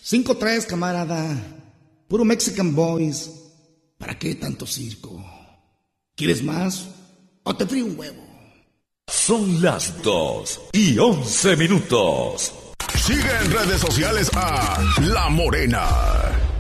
5-3, camarada. Puro Mexican Boys. ¿Para qué tanto circo? ¿Quieres más? ¿O te frío un huevo? Son las 2:11. Sigue en redes sociales a La Morena.